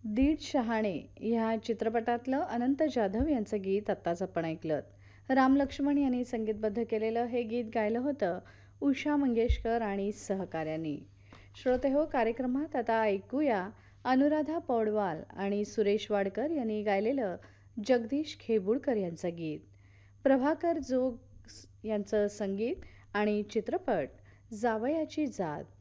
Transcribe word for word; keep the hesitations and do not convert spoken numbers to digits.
दीड शहाणे ह्या चित्रपटातलं अनंत जाधव यांचं गीत आत्ताच आपण ऐकलं. राम लक्ष्मण यांनी संगीतबद्ध केलेलं हे गीत गायलं होतं उषा मंगेशकर आणि सहकाऱ्यांनी. श्रोते हो, कार्यक्रमात आता ऐकूया अनुराधा पौडवाल आणि सुरेश वाडकर यांनी गायलेलं जगदीश खेबुडकर यांचं गीत. प्रभाकर जोग यांचं संगीत आणि चित्रपट जावयाची जात.